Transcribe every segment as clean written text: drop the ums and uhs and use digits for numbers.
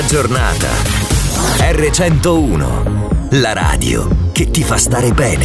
Giornata. R101, la radio che ti fa stare bene.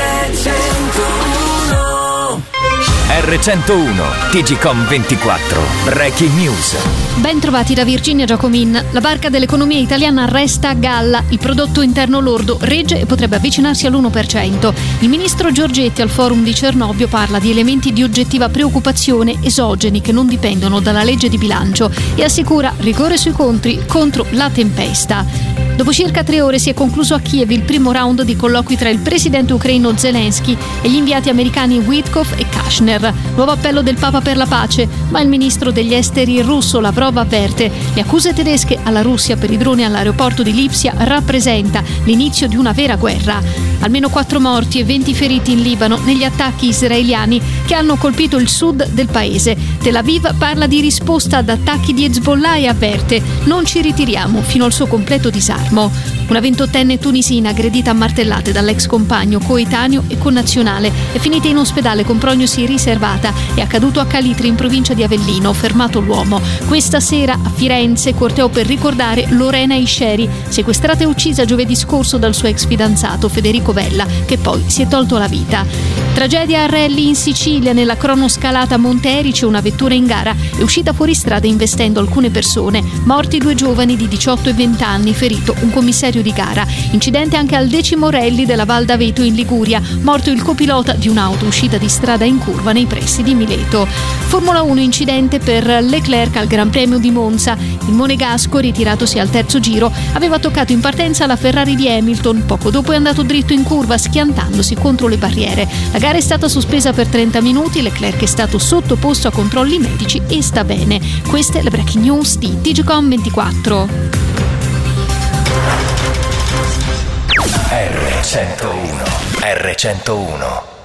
R101, TGcom 24, Breaking News. Ben trovati da Virginia Giacomin. La barca dell'economia italiana resta a galla. Il prodotto interno lordo regge e potrebbe avvicinarsi all'1%. Il ministro Giorgetti al forum di Cernobbio parla di elementi di oggettiva preoccupazione esogeni che non dipendono dalla legge di bilancio e assicura rigore sui conti contro la tempesta. Dopo circa 3 ore si è concluso a Kiev il primo round di colloqui tra il presidente ucraino Zelensky e gli inviati americani Witkoff e Kushner. Nuovo appello del Papa per la pace, ma il ministro degli esteri russo Lavrov avverte: le accuse tedesche alla Russia per i droni all'aeroporto di Lipsia rappresenta l'inizio di una vera guerra. Almeno 4 morti e 20 feriti in Libano negli attacchi israeliani che hanno colpito il sud del paese. Tel Aviv parla di risposta ad attacchi di Hezbollah e avverte: non ci ritiriamo fino al suo completo disarmo. Una 28enne tunisina aggredita a martellate dall'ex compagno coetaneo e connazionale è finita in ospedale con prognosi riservata. È accaduto a Calitri in provincia di Avellino, fermato l'uomo. Questa sera a Firenze corteo per ricordare Lorena Isceri, sequestrata e uccisa giovedì scorso dal suo ex fidanzato Federico Vella, che poi si è tolto la vita. Tragedia a rally in Sicilia. Nella cronoscalata Monte Erice una vettura in gara è uscita fuori strada investendo alcune persone. Morti 2 giovani di 18 e 20 anni, ferito un commissario di gara. Incidente anche al 10° rally della Val d'Aveto in Liguria, morto il copilota di un'auto uscita di strada in curva nei pressi di Mileto. Formula 1, incidente per Leclerc al Gran Premio di Monza. Il monegasco, ritiratosi al 3° giro, aveva toccato in partenza la Ferrari di Hamilton, poco dopo è andato dritto in curva schiantandosi contro le barriere. La gara è stata sospesa per 30 minuti, Leclerc è stato sottoposto a controlli medici e sta bene. Queste le breaking news di TGcom 24. R101.